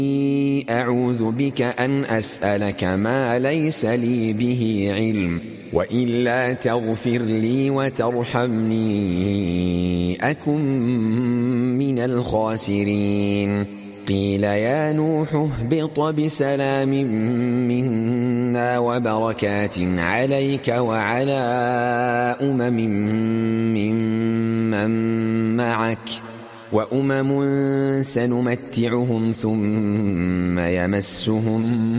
أعوذ بك أن أسألك ما ليس لي به علم وإلا تغفر لي وترحمني أكن من الخاسرين. قيل يا نوح اهبط بسلام منا وبركات عليك وعلى ممن معك وأمم سنمتعهم ثم يمسهم